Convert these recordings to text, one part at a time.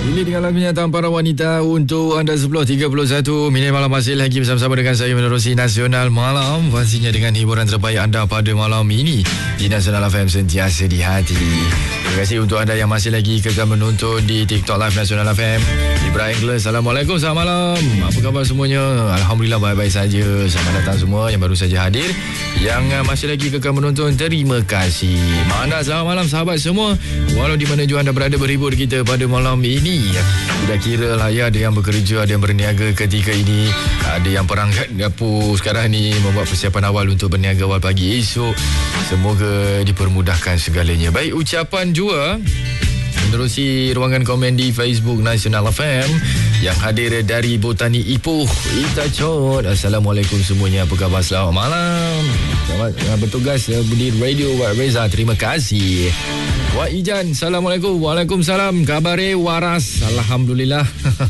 Ini dengan lagunya Tamparan Wanita untuk anda 10.31 minit malam masih lagi bersama-sama dengan saya menerusi Nasional Malam. Pastinya dengan hiburan terbaik anda pada malam ini di Nasional FM sentiasa di hati. Terima kasih untuk anda yang masih lagi kekal menonton di TikTok Live Nasional FM. Ibrahim Gles, Assalamualaikum, selamat malam. Apa khabar semuanya? Alhamdulillah baik-baik saja. Selamat datang semua yang baru saja hadir. Yang masih lagi kekal menonton, terima kasih. Mana selamat malam sahabat semua. Walau di mana juga anda berada berhibur kita pada malam ini. Tidak kira lah ya, ada yang bekerja, ada yang berniaga ketika ini, ada yang perangkat dapur sekarang ni membuat persiapan awal untuk berniaga awal pagi esok. Semoga dipermudahkan segalanya. Baik, ucapan juga menerusi ruangan komen di Facebook Nasional FM yang hadir dari Botani Ipoh, Itacot. Assalamualaikum semuanya, apa khabar? Selamat malam. Selamat bertugas di Radio Wak Reza. Terima kasih. Wak Ijan, Assalamualaikum. Waalaikumsalam. Kabare waras. Alhamdulillah.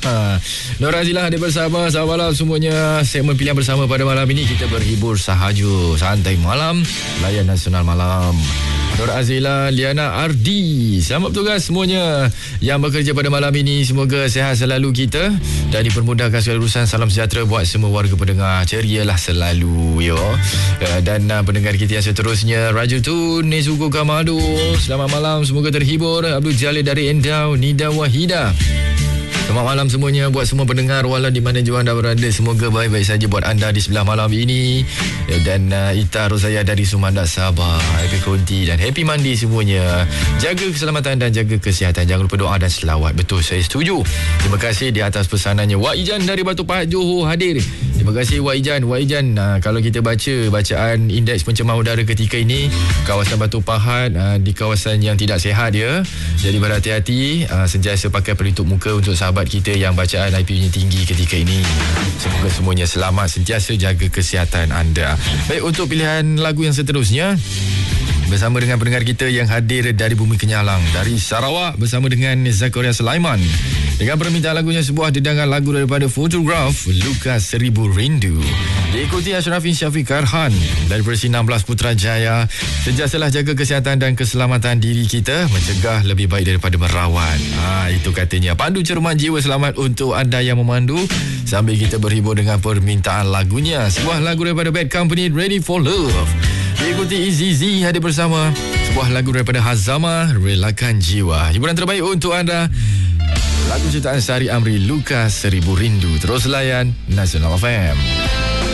Nur Azilah hadir bersama. Selamat malam semuanya. Segmen pilihan bersama pada malam ini kita berhibur sahaja, santai malam, layan Nasional Malam. Nur Azilah, Liana Ardi, selamat bertugas semuanya yang bekerja pada malam ini. Semoga sehat selalu kita dan dipermudahkan segala urusan. Salam sejahtera buat semua warga pendengar. Cerialah selalu yo. Dan pendengar kita yang seterusnya, Raja Tun, Nezuko Kamado, selamat malam, semoga terhibur. Abdul Jalil dari Endau, Nida Wahida, selamat malam semuanya buat semua pendengar walau di mana juga anda berada. Semoga baik-baik saja buat anda di sebelah malam ini. Dan Ita Rosaya dari Sumandak Sabah, Happy Konti dan Happy Mandi semuanya. Jaga keselamatan dan jaga kesihatan. Jangan lupa doa dan selawat. Betul, saya setuju. Terima kasih di atas pesanannya. Wak Ijan dari Batu Pahat Johor hadir. Terima kasih Wak Ijan. Wak Ijan, kalau kita baca bacaan indeks pencemaran udara ketika ini, kawasan Batu Pahat di kawasan yang tidak sihat ya. Jadi berhati-hati, sentiasa pakai pelitup muka untuk sahabat kita yang bacaan IPU-nya tinggi ketika ini. Semoga semuanya selamat, sentiasa jaga kesihatan anda. Baik, untuk pilihan lagu yang seterusnya bersama dengan pendengar kita yang hadir dari Bumi Kenyalang, dari Sarawak, bersama dengan Zakaria Sulaiman dengan permintaan lagunya sebuah dedangan lagu daripada Photograph, Lukas Seribu Rindu. Diikuti Ashrafin Syafiq Karhan dari versi 16 Putrajaya. Sentiasalah jaga kesihatan dan keselamatan diri kita, mencegah lebih baik daripada merawat. Itu katanya. Pandu cermat jiwa selamat untuk anda yang memandu sambil kita berhibur dengan permintaan lagunya. Sebuah lagu daripada Bad Company, Ready for Love. Diikuti Izizi hadir bersama sebuah lagu daripada Hazama, Relakan Jiwa. Hiburan terbaik untuk anda, lagu ciptaan Sari Amri, Lukas Seribu Rindu. Terus layan Nasional FM.